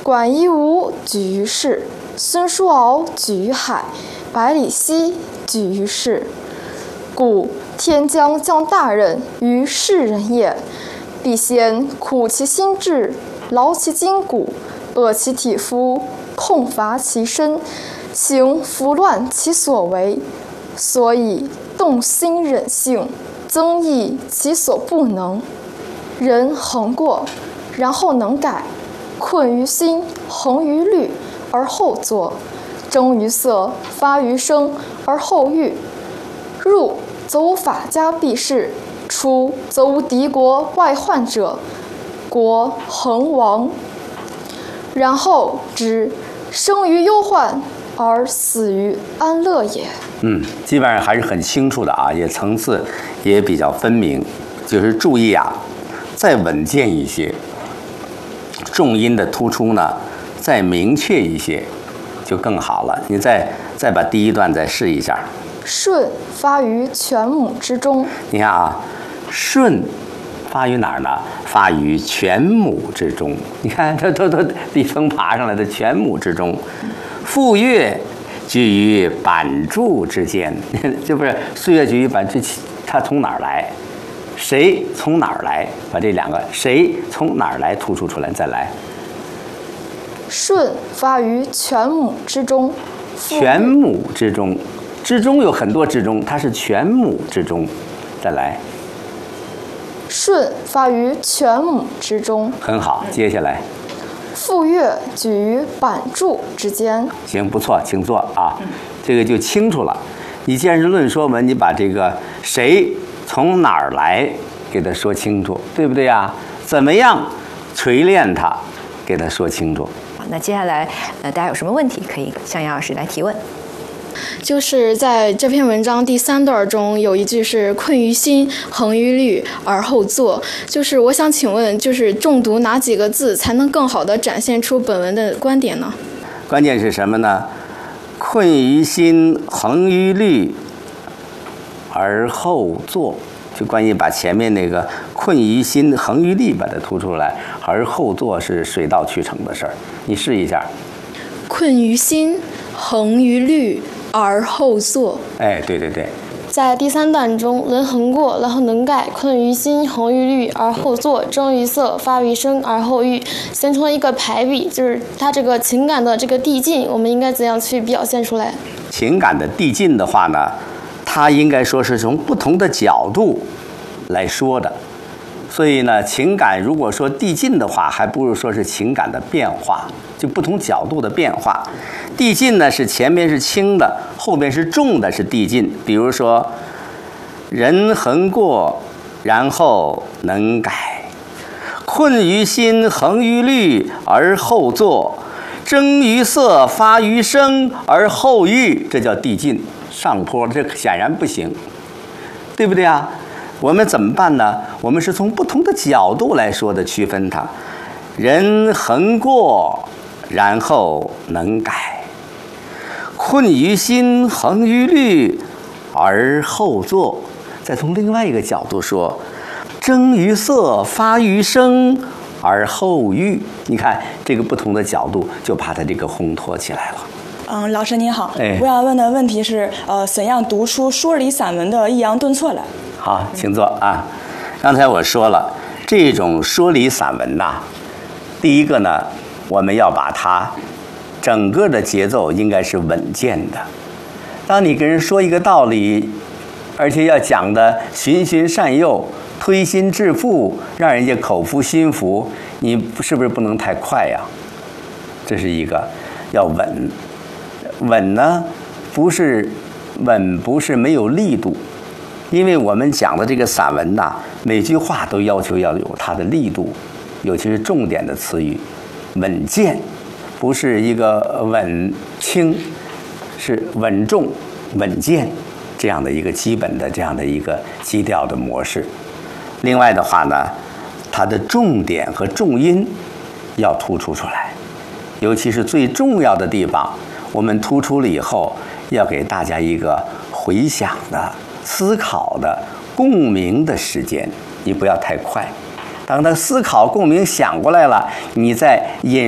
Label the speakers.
Speaker 1: 管夷吾举于世，孙叔敖举于海，百里奚举于市。故天将降大任于世人也，必先苦其心志，劳其筋骨，饿其体肤，空乏其身，行拂乱其所为，所以动心忍性，增益其所不能。人恒过，然后能改，困于心，恒于虑，而后作；征于色，发于声，而后喻。入则无法家必士，出则无敌国外患者，国恒亡。然后知生于忧患，而死于安乐也。
Speaker 2: 基本上还是很清楚的啊，也层次也比较分明。就是注意啊，再稳健一些，重音的突出呢，再明确一些，就更好了。你再把第一段再试一下。
Speaker 1: 舜发于犬母之中。
Speaker 2: 你看啊，舜发于哪儿呢？发于犬母之中。你看，它都地层爬上来的犬母之中。傅说居于板柱之间，这不是岁月居于板柱，它从哪儿来？谁从哪儿来？把这两个谁从哪儿来突出出来，再来。
Speaker 1: 舜发于犬母之中。
Speaker 2: 犬母之中，之中有很多之中，它是犬母之中。再来。
Speaker 1: 舜发于犬母之中。
Speaker 2: 很好，接下来。
Speaker 1: 傅说举于板柱之间。
Speaker 2: 行，不错，请坐啊。这个就清楚了。你既然是论说文，你把这个谁从哪儿来给他说清楚，对不对呀？怎么样锤炼它，给他说清楚。
Speaker 3: 那接下来大家有什么问题可以向杨老师来提问？
Speaker 1: 就是在这篇文章第3段中有一句是困于心，恒于虑，而后作。就是我想请问，就是重读哪几个字才能更好地展现出本文的观点呢？
Speaker 2: 关键是什么呢？困于心，恒于虑，而后作。就关于把前面那个困于心，恒于虑把它突出来，而后作是水到渠成的事儿。你试一下。
Speaker 1: 困于心，恒于虑，而后作。
Speaker 2: 哎，对对对。
Speaker 1: 在第3段中，人恒过，然后能改，困于心，恒于虑，而后作；征于色，发于声，而后喻，形成了一个排比，就是它这个情感的这个递进，我们应该怎样去表现出来？
Speaker 2: 情感的递进的话呢，它应该说是从不同的角度来说的。所以呢，情感如果说递进的话，还不如说是情感的变化，就不同角度的变化。递进呢是前面是轻的，后面是重的，是递进。比如说，人恒过，然后能改；困于心，恒于虑，而后作；征于色，发于声，而后喻。这叫递进，上坡，这显然不行，对不对啊？我们怎么办呢？我们是从不同的角度来说的，区分它。人恒过，然后能改；困于心，恒于虑，而后作。再从另外一个角度说，征于色，发于声，而后喻。你看这个不同的角度，就把它这个烘托起来了。
Speaker 4: 老师您好，我要问的问题是，怎样读出说理散文的抑扬顿挫来？
Speaker 2: 好，请坐啊。刚才我说了，这种说理散文呐，第一个呢，我们要把它整个的节奏应该是稳健的。当你跟人说一个道理，而且要讲的循循善诱、推心置腹，让人家口服心服，你是不是不能太快呀？这是一个，要稳。稳呢，不是没有力度，因为我们讲的这个散文呐，每句话都要求要有它的力度，尤其是重点的词语，稳健，不是一个稳轻，是稳重、稳健这样的一个基本的这样的一个基调的模式。另外的话呢，它的重点和重音要突出出来，尤其是最重要的地方。我们突出了以后，要给大家一个回想的、思考的、共鸣的时间，你不要太快。当他思考、共鸣想过来了，你再引